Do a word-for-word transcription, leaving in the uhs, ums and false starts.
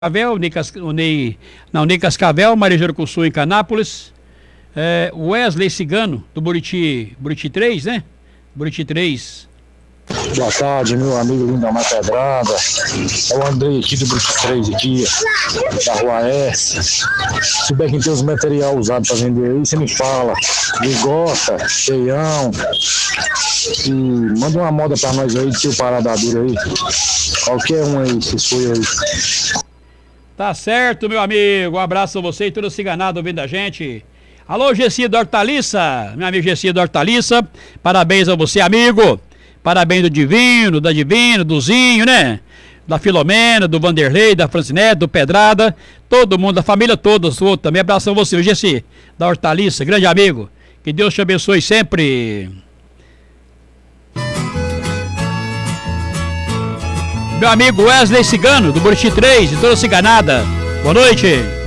Cascavel, Ney, Cas... o Ney... Não, Ney Cascavel, Maria Jarucuçu em Canápolis, é, Wesley Cigano, do Buriti, Buriti três, né? Buriti três. Boa tarde, meu amigo Lindamar Pedrada. É o Andrei aqui do Buriti três, aqui, da Rua S. Se souber quem tem os materiais usados para vender aí, você me fala. Ligota, feião. E manda uma moda para nós aí, tio Paradadura aí. Qualquer um aí, se for aí. Tá certo, meu amigo. Um abraço a você e todo ciganado ouvindo a gente. Alô, Gessi da Hortaliça. Meu amigo Gessi da Hortaliça. Parabéns a você, amigo. Parabéns do Divino, da Divino, do Zinho, né? Da Filomena, do Vanderlei, da Francinete, do Pedrada. Todo mundo, da família toda sua também. Abraço a você, Gessi da Hortaliça. Grande amigo. Que Deus te abençoe sempre. Meu amigo Wesley Cigano, do Buriti três, de toda ciganada. Boa noite.